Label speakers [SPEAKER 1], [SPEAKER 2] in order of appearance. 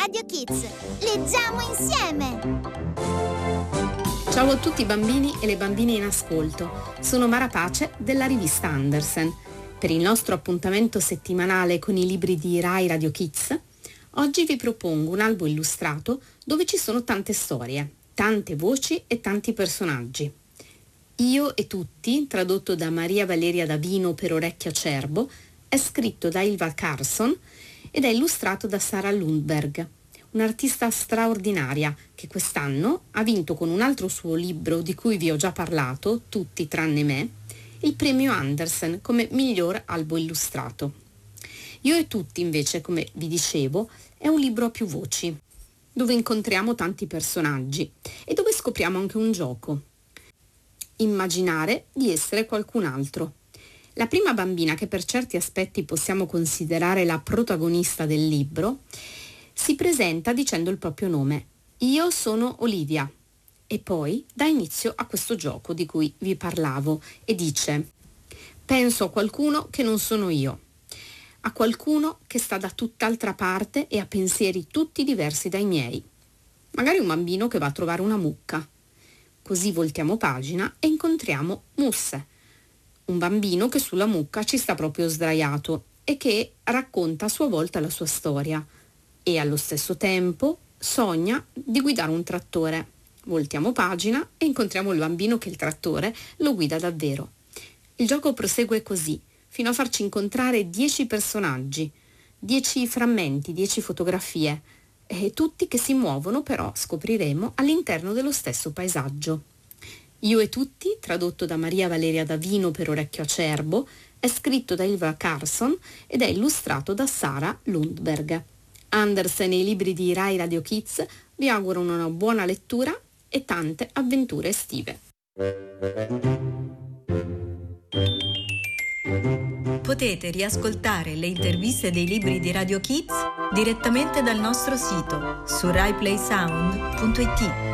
[SPEAKER 1] Radio Kids. Leggiamo insieme!
[SPEAKER 2] Ciao a tutti i bambini e le bambine in ascolto. Sono Mara Pace della rivista Andersen. Per il nostro appuntamento settimanale con i libri di Rai Radio Kids, oggi vi propongo un albo illustrato dove ci sono tante storie, tante voci e tanti personaggi. Io e tutti, tradotto da Maria Valeria Davino per Orecchio Acerbo, è scritto da Ylva Carlsson ed è illustrato da Sara Lundberg, un'artista straordinaria che quest'anno ha vinto con un altro suo libro di cui vi ho già parlato, Tutti tranne me, il premio Andersen come miglior albo illustrato. Io e tutti invece, come vi dicevo, è un libro a più voci, dove incontriamo tanti personaggi e dove scopriamo anche un gioco. Immaginare di essere qualcun altro. La prima bambina, che per certi aspetti possiamo considerare la protagonista del libro, si presenta dicendo il proprio nome. Io sono Olivia. E poi dà inizio a questo gioco di cui vi parlavo e dice: penso a qualcuno che non sono io, a qualcuno che sta da tutt'altra parte e ha pensieri tutti diversi dai miei. Magari un bambino che va a trovare una mucca. Così voltiamo pagina e incontriamo Musse, un bambino che sulla mucca ci sta proprio sdraiato e che racconta a sua volta la sua storia e allo stesso tempo sogna di guidare un trattore. Voltiamo pagina e incontriamo il bambino che il trattore lo guida davvero. Il gioco prosegue così, fino a farci incontrare 10 personaggi, 10 frammenti, 10 fotografie, e tutti che si muovono, però, scopriremo, all'interno dello stesso paesaggio. Io e tutti, tradotto da Maria Valeria Davino per Orecchio Acerbo, è scritto da Ylva Carlsson ed è illustrato da Sara Lundberg. Andersen e i libri di Rai Radio Kids vi augurano una buona lettura e tante avventure estive.
[SPEAKER 3] Potete riascoltare le interviste dei libri di Radio Kids direttamente dal nostro sito su raiplaysound.it.